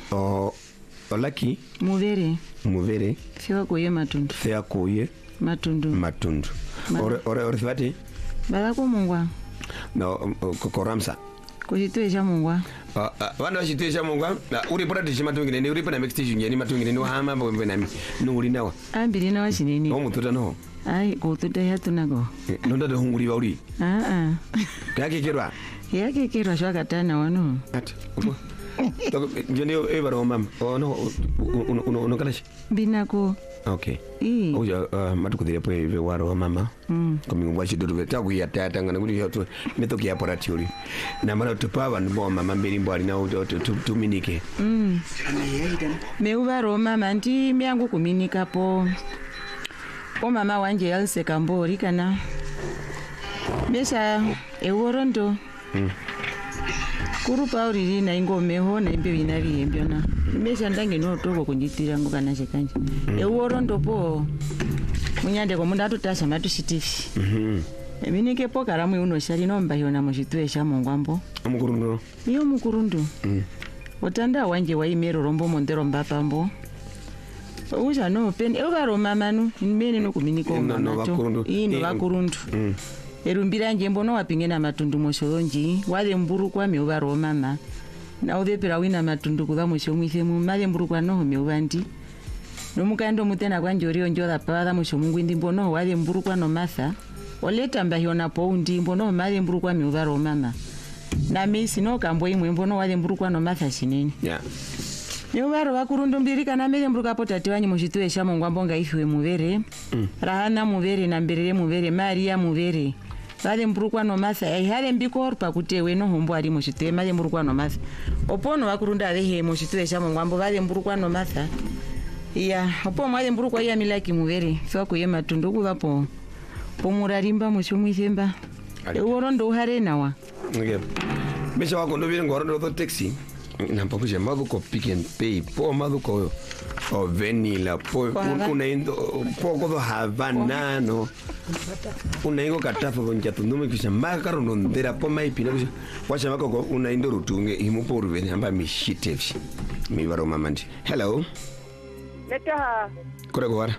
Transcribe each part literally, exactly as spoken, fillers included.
O Olaki Muvere. Muvere. Fiwa kuye matundu. Fiwa kuye matundu. Matundu. Ore ore ore thwati? Bala ko mungwa. No koramsa. Kuchitwe cha mungwa. Ah wanda chitwe cha mungwa. Uri pora tishi matungine ni uri pana next station yani matungine ni hama mbwe nami. No uri nawa. Ambiri nawa chinini. O mututa no. Ai kututa ya tunago. Nonda de hunguri ba uri. Ah ah. Kake kirwa. Yake kirwa shwaka tana wano. Ati. Joni eva ro mam. Oh no uno uno uno kalashi. Binako. Okay. Eh. Oja matukudire po eve waro mama. Mm. Komi ngwa chidodo beta ku ya tata ngana kuri yoto metoki ya pora tiori. Na mara tupava ndo mama mbiri mbwali na uto tuminike. Mm. Me uvaro mama ndi miangu kuminika po. O mama wanje yalse kambori kana. Mesa eworondo. Mm. Kuru pauri na ingomeho na imbe binari embiona. Mesha ndange no toko kunjitira ngo kana chekanje. Mm. Eworondo po. Munyande ko munda tutasha matu sitifi. Mhm. Eminike po karamu uno shari no mbayona mu chitwe sha mongwambo. Amukurundu. Iyo mukurundu. Mm. Otanda wanje wa imero rombo mondero mbapambo. Uja no pen elvaro mamanu imene no kuminiko mamato. Ino bakurundu. Mm. Erumbira njembo no wapingena matundu moshonji wale mburu kwa meuvaro mama. Na udepera wina matundu kuza moshomwise mu male mburu kwa no meuvandi. No mukando mutena kwa njori onjola pala moshomungu ndimbo no wale mburu kwa no matha. Oleta mbahiona po undimbo no male mburu kwa meuvaro mama. Na misi no kambo imwe mbono wale mburu kwa no matha shineni. Yeah. Meuvaro bakurundu mbiri kana mele mburu kwa potati wanyi moshitwe sha mongwambo ngaifiwe muvere. Mm. Rahana muvere na mberere muvere Maria muvere. Vale mburukwa no matha ai hale mbiko pa kutewe no hombo ali moshitwe male mburukwa no matha opono wakurunda alehe moshitwe sha mongwambo vale mburukwa no matha iya opo male mburukwa ya milaki muvere fwa kuye matundu kuvapo pomurarimba moshomwithemba eworondo uhare nawa okay mesha wako ndo bire ngoro ndo taxi na mpokuje madu ko pick and pay po madu ko o vanilla po una indo poco do havana no una ingo katafa gonja tundume kisha maka ronondera po mai pina kisha wacha maka ko una indo rutunge imupo uruveni amba mishitevshi mi baro mamandi hello Neta kore gwara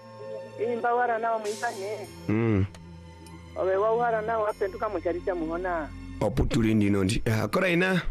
imba wara nawo muisane mm owe wa wara nawo apenduka musharisa muhona oputuli ndino ndi kora ina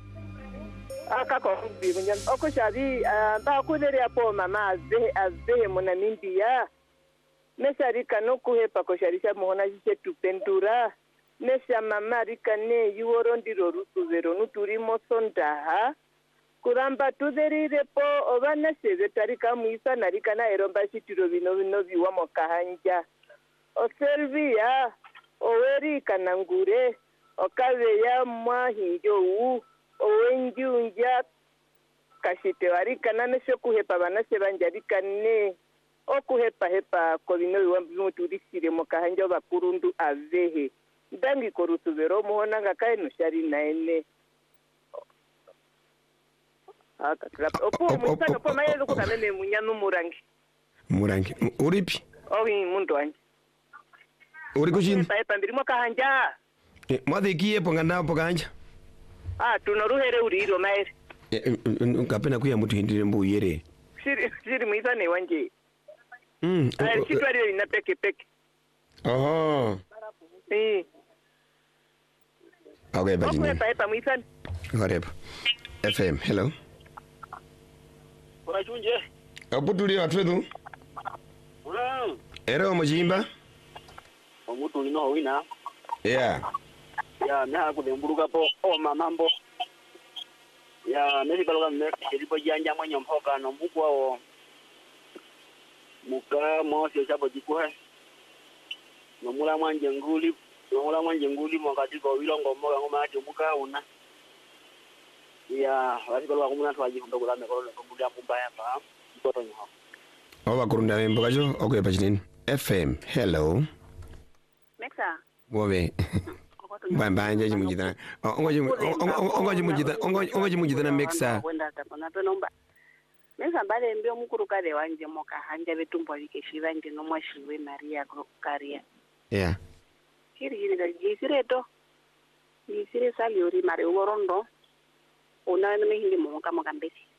aka ko bibunya oko shabi ba kuderia po mama azhe azhe mona nimbia mesari kano kuhepa ko sharisha muhona jise tupendura mesha mama rikane yuoro ndiro rusuvero nuturimo sondaha kuramba tuderire po obana seze tarika muisa narikana eromba shitiro bino bino biwa mokahanja o servia oweri kanangure okabeya mwahinjo u owenjunja kashite warikana nesho kuhepa bana se banjarikane okuhepa hepa ko bino biwa bimuturisire mokahanja bakurundu avehe ndangi korusubero muhona ngakaye nushari naene aka klap opo musana po mayelo ko kamene munyanu murangi murangi uripi owi muntu wanje uri kuchini pa pa mbiri mokahanja eh mwadekie pongana pokanja ah tunoruhere uriro maere kapena kuya mutu hindire mbuyere siri siri muisane wanje mm ah kitwari ina peke peke oho eh okay bajini opo pa pa muisane whatever F M hello Unachunje? Aputuli watwetu. Mm. Ero mujimba? Omutuli no wina. Yeah. Ya na kudemburuka po o mamambo. Ya mezi baloga mme kilipo janja mwenye mhoka no mukwa o. Muka mosi chabo dikuhe. No mula mwanje nguli, no mula mwanje nguli mwakati ko wilongo mmoga ngoma ati muka una. Ya wasi baloga kumuna twaji ndogula mekolo no kumbulia kumbaya pa. Ikoto nyo. Oba kurunda wembo kajo okwe pachinini. F M hello. Mexa. Wobe. Bamba nje mujita. Ongoje ongoje mujita ongoje mujita na Mexa. Kwenda tapona penomba. Mexa mbale mbio mukuru kale wanje moka hanja betumbo likeshiva ndi no mwashiwe Maria Karia. Yeah. Kiri kiri da jisireto. Jisire sali ori mare worondo. Una ne hindi mo kama kambesi.